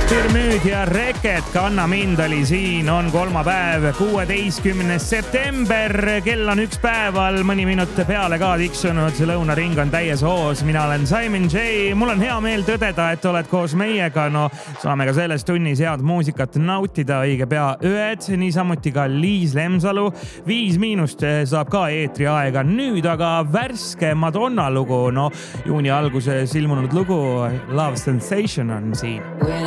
Türmüüd ja Reket, Kanna mind oli siin, on kolmapäev, 16. september, kell on 1 päeval, mõni minut peale ka tiksunud, see lõunaring on täies hoos, mina olen Simon J. Mul on hea meel tõdeda, et oled koos meiega, no saame ka selles tunnis head muusikat nautida õige pea ööd, niisamuti ka Liis Lemsalu. 5 – saab ka eetriaega nüüd, aga värske Madonna lugu, no juuni alguses ilmunud lugu Love Sensation on siin.